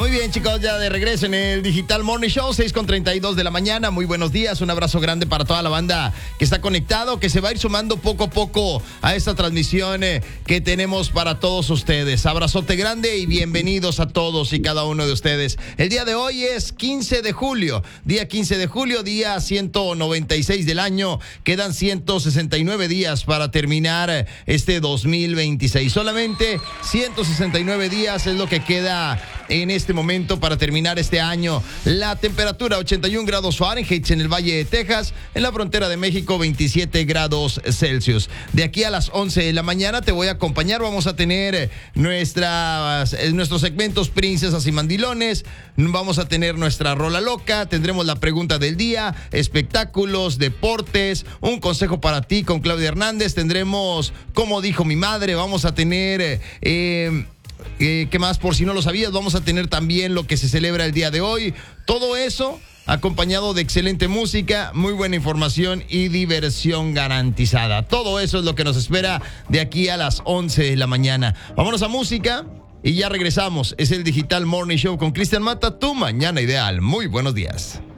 Muy bien, chicos, ya de regreso en el Digital Morning Show, 6:32 de la mañana. Muy buenos días, un abrazo grande para toda la banda que está conectado, que se va a ir sumando poco a poco a esta transmisión que tenemos para todos ustedes. Abrazote grande y bienvenidos a todos y cada uno de ustedes. El día de hoy es 15 de julio, día 15 de julio, día 196 del año. Quedan 169 días para terminar este 2026. Solamente 169 días es lo que queda en este momento para terminar este año. La temperatura 81 grados Fahrenheit en el Valle de Texas, en la frontera de México 27 grados Celsius. De aquí a las 11 de la mañana te voy a acompañar, vamos a tener nuestros segmentos Princesas y Mandilones, vamos a tener nuestra rola loca, tendremos la pregunta del día, espectáculos, deportes, un consejo para ti con Claudia Hernández, tendremos Como dijo mi madre, vamos a tener ¿qué más? Por si no lo sabías, vamos a tener también lo que se celebra el día de hoy. Todo eso acompañado de excelente música, muy buena información y diversión garantizada. Todo eso es lo que nos espera de aquí a las 11 de la mañana. Vámonos a música y ya regresamos. Es el Digital Morning Show con Cristian Mata, tu mañana ideal. Muy buenos días.